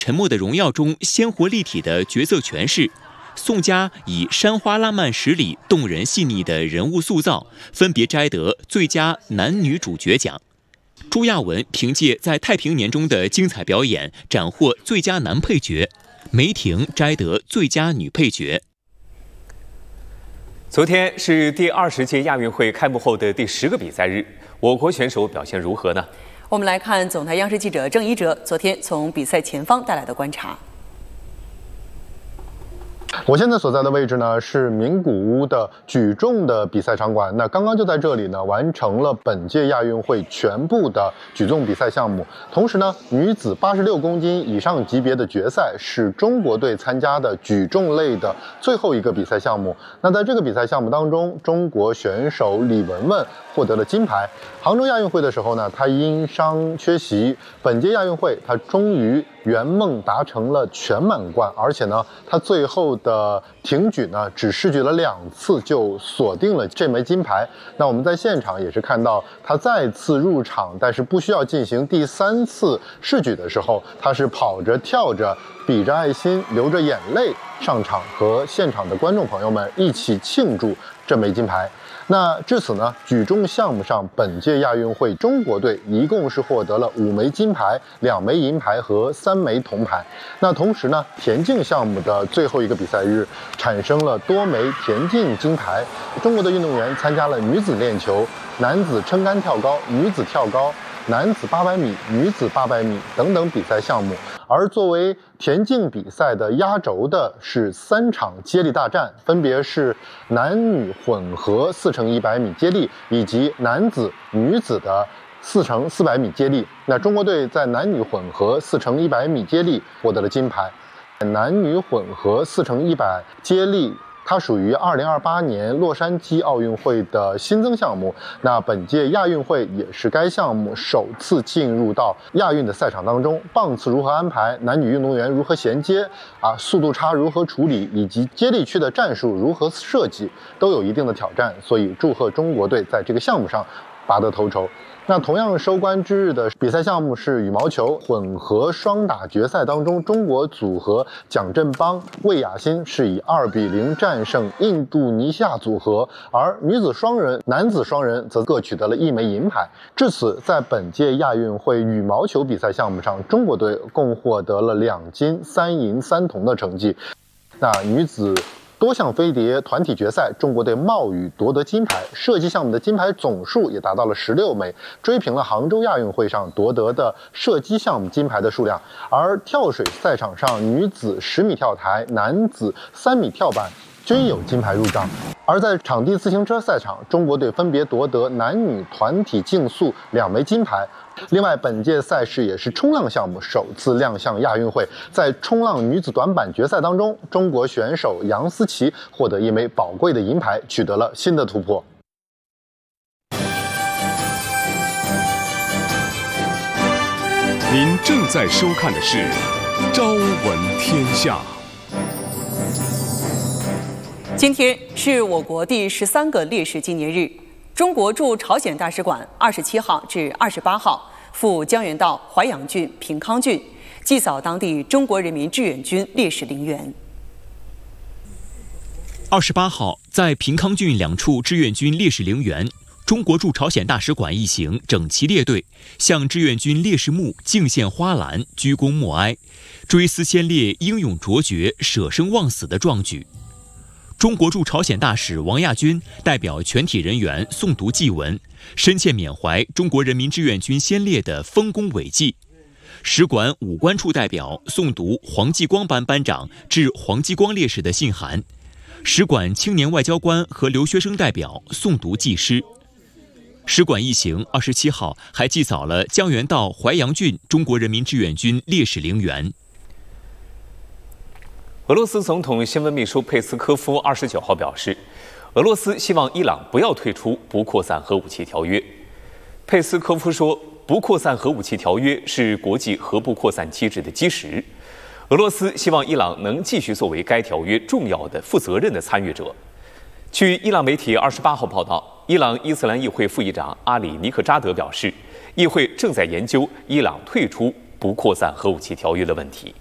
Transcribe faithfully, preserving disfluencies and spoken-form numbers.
沉默的荣耀中鲜活立体的角色诠释，宋佳以山花烂漫十里动人细腻的人物塑造，分别摘得最佳男女主角奖。朱亚文凭借在太平年中的精彩表演，斩获最佳男配角，梅婷摘得最佳女配角。 昨天是第二十届亚运会开幕后的第十个比赛日，我国选手表现如何呢？ 我们来看总台央视记者郑一哲昨天从比赛前方带来的观察。 我现在所在的位置呢是名古屋的举重的比赛场馆。那刚刚就在这里呢完成了本届亚运会全部的举重比赛项目。同时呢，女子八十六公斤以上级别的决赛是中国队参加的举重类的最后一个比赛项目。那在这个比赛项目当中，中国选手李雯雯获得了金牌。杭州亚运会的时候呢，她因伤缺席。本届亚运会，她终于圆梦达成了全满贯，而且呢，她最后的挺举呢，只试举了两次就锁定了这枚金牌。那我们在现场也是看到，她再次入场，但是不需要进行第三次试举的时候，她是跑着跳着，比着爱心，流着眼泪上场，和现场的观众朋友们一起庆祝这枚金牌。那至此呢，举重项目上本届亚运会中国队一共是获得了五枚金牌、两枚银牌和三枚铜牌。那同时呢，田径项目的最后一个比赛日产生了多枚田径金牌。中国的运动员参加了女子链球、男子撑杆跳高、女子跳高、男子八百米、女子八百米等等比赛项目。而作为田径比赛的压轴的是三场接力大战，分别是男女混合四乘一百米接力以及男子、女子的四乘四百米接力。那中国队在男女混合四乘一百米接力获得了金牌。男女混合四乘一百接力它属于二零二八年洛杉矶奥运会的新增项目。那本届亚运会也是该项目首次进入到亚运的赛场当中。棒次如何安排，男女运动员如何衔接啊，速度差如何处理，以及接力区的战术如何设计，都有一定的挑战。所以祝贺中国队在这个项目上拔得头筹。那同样收官之日的比赛项目是羽毛球混合双打决赛当中，中国组合蒋振邦、魏雅欣是以二比零战胜印度尼西亚组合，而女子双人、男子双人则各取得了一枚银牌。至此，在本届亚运会羽毛球比赛项目上，中国队共获得了两金三银三铜的成绩。那女子多项飞碟团体决赛，中国队冒雨夺得金牌，射击项目的金牌总数也达到了十六枚，追平了杭州亚运会上夺得的射击项目金牌的数量。而跳水赛场上，女子十米跳台、男子三米跳板均有金牌入账。而在场地自行车赛场，中国队分别夺得男女团体竞速两枚金牌。另外，本届赛事也是冲浪项目首次亮相亚运会。在冲浪女子短板决赛当中，中国选手杨思琦获得一枚宝贵的银牌，取得了新的突破。 您正在收看的是《朝闻天下》。 今天是我国第十三个烈士纪念日。中国驻朝鲜大使馆二十七号至二十八号赴江原道淮阳郡平康郡，祭扫当地中国人民志愿军烈士陵园。 二十八号，在平康郡两处志愿军烈士陵园，中国驻朝鲜大使馆一行整齐列队，向志愿军烈士墓敬献花篮，鞠躬默哀，追思先烈英勇卓绝、舍生忘死的壮举。中国驻朝鲜大使王亚军代表全体人员诵读祭文，深切缅怀中国人民志愿军先烈的丰功伟绩。使馆武官处代表诵读黄继光班班长致黄继光烈士的信函，使馆青年外交官和留学生代表诵读祭诗。使馆一行二十七号还祭扫了江原道淮阳郡中国人民志愿军烈士陵园。 俄罗斯总统新闻秘书佩斯科夫二十九号表示，俄罗斯希望伊朗不要退出不扩散核武器条约。佩斯科夫说，不扩散核武器条约是国际核不扩散机制的基石。俄罗斯希望伊朗能继续作为该条约重要的、负责任的参与者。据伊朗媒体二十八号报道，伊朗伊斯兰议会副议长阿里尼克扎德表示，议会正在研究伊朗退出不扩散核武器条约的问题。